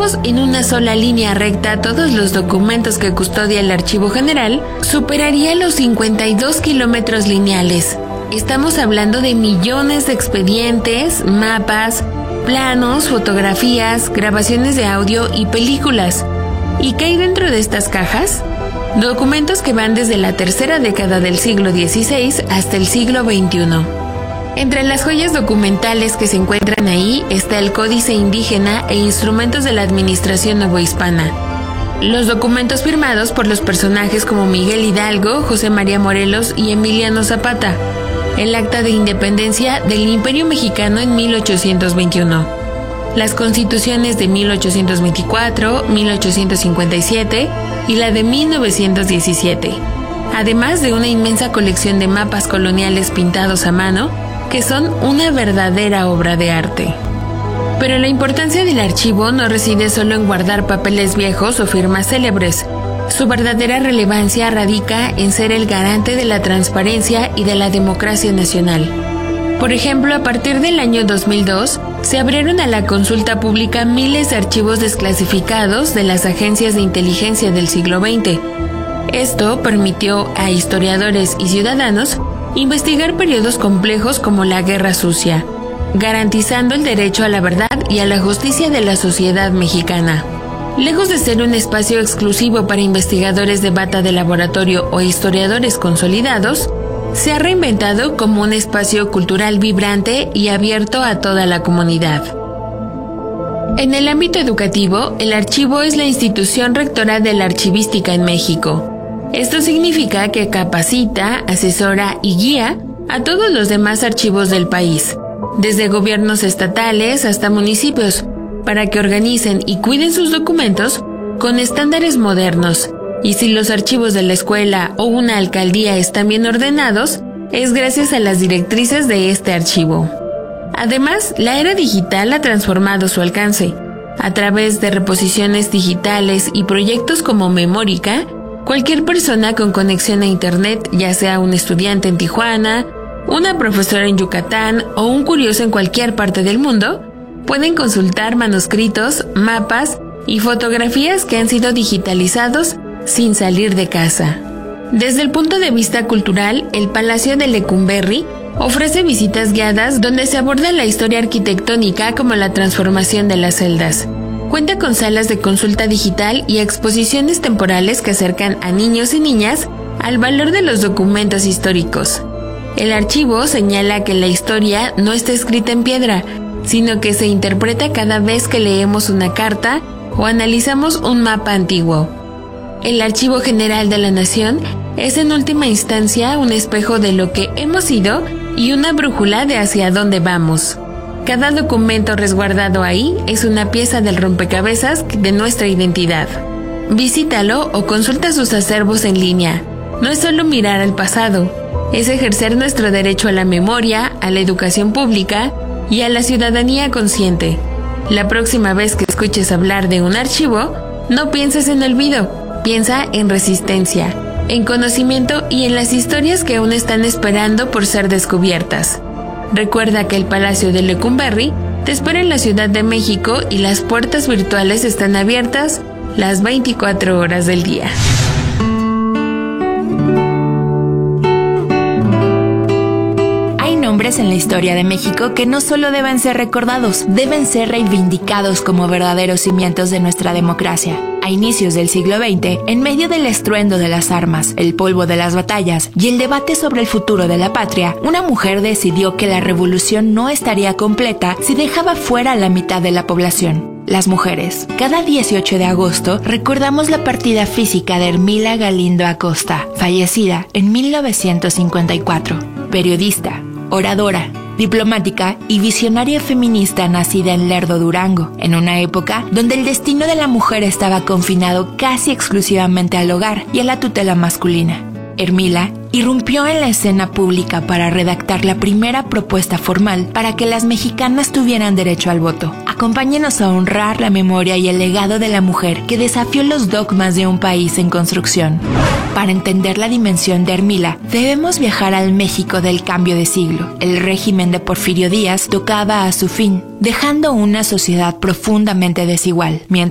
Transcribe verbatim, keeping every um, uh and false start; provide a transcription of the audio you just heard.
analizamos en una sola línea recta todos los documentos que custodia el Archivo General, superaría los cincuenta y dos kilómetros lineales. Estamos hablando de millones de expedientes, mapas, planos, fotografías, grabaciones de audio y películas. ¿Y qué hay dentro de estas cajas? Documentos que van desde la tercera década del siglo dieciséis hasta el siglo veintiuno. Entre las joyas documentales que se encuentran ahí está el Códice Indígena e instrumentos de la Administración Novohispana. Los documentos firmados por los personajes como Miguel Hidalgo, José María Morelos y Emiliano Zapata. El Acta de Independencia del Imperio Mexicano en mil ochocientos veintiuno. Las constituciones de mil ochocientos veinticuatro, mil ochocientos cincuenta y siete y la de mil novecientos diecisiete. Además de una inmensa colección de mapas coloniales pintados a mano, que son una verdadera obra de arte. Pero la importancia del archivo no reside solo en guardar papeles viejos o firmas célebres. Su verdadera relevancia radica en ser el garante de la transparencia y de la democracia nacional. Por ejemplo, a partir del año dos mil dos, se abrieron a la consulta pública miles de archivos desclasificados de las agencias de inteligencia del siglo veinte. Esto permitió a historiadores y ciudadanos investigar periodos complejos como la Guerra Sucia, garantizando el derecho a la verdad y a la justicia de la sociedad mexicana. Lejos de ser un espacio exclusivo para investigadores de bata de laboratorio o historiadores consolidados, se ha reinventado como un espacio cultural vibrante y abierto a toda la comunidad. En el ámbito educativo, el archivo es la institución rectora de la archivística en México. Esto significa que capacita, asesora y guía a todos los demás archivos del país, desde gobiernos estatales hasta municipios, para que organicen y cuiden sus documentos con estándares modernos. Y si los archivos de la escuela o una alcaldía están bien ordenados, es gracias a las directrices de este archivo. Además, la era digital ha transformado su alcance. A través de reposiciones digitales y proyectos como Memórica, cualquier persona con conexión a Internet, ya sea un estudiante en Tijuana, una profesora en Yucatán o un curioso en cualquier parte del mundo, pueden consultar manuscritos, mapas y fotografías que han sido digitalizados sin salir de casa. Desde el punto de vista cultural, el Palacio de Lecumberri ofrece visitas guiadas donde se aborda la historia arquitectónica como la transformación de las celdas. Cuenta con salas de consulta digital y exposiciones temporales que acercan a niños y niñas al valor de los documentos históricos. El archivo señala que la historia no está escrita en piedra, sino que se interpreta cada vez que leemos una carta o analizamos un mapa antiguo. El Archivo General de la Nación es en última instancia un espejo de lo que hemos sido y una brújula de hacia dónde vamos. Cada documento resguardado ahí es una pieza del rompecabezas de nuestra identidad. Visítalo o consulta sus acervos en línea. No es solo mirar al pasado, es ejercer nuestro derecho a la memoria, a la educación pública y a la ciudadanía consciente. La próxima vez que escuches hablar de un archivo, no pienses en olvido. Piensa en resistencia, en conocimiento y en las historias que aún están esperando por ser descubiertas. Recuerda que el Palacio de Lecumberri te espera en la Ciudad de México y las puertas virtuales están abiertas las veinticuatro horas del día. Hay nombres en la historia de México que no solo deben ser recordados, deben ser reivindicados como verdaderos cimientos de nuestra democracia. A inicios del siglo veinte, en medio del estruendo de las armas, el polvo de las batallas y el debate sobre el futuro de la patria, una mujer decidió que la revolución no estaría completa si dejaba fuera a la mitad de la población: las mujeres. Cada dieciocho de agosto recordamos la partida física de Hermila Galindo Acosta, fallecida en mil novecientos cincuenta y cuatro. Periodista, oradora, diplomática y visionaria feminista nacida en Lerdo, Durango, en una época donde el destino de la mujer estaba confinado casi exclusivamente al hogar y a la tutela masculina. Hermila irrumpió en la escena pública para redactar la primera propuesta formal para que las mexicanas tuvieran derecho al voto. Acompáñenos a honrar la memoria y el legado de la mujer que desafió los dogmas de un país en construcción. Para entender la dimensión de Hermila, debemos viajar al México del cambio de siglo. El régimen de Porfirio Díaz tocaba a su fin, dejando una sociedad profundamente desigual, mientras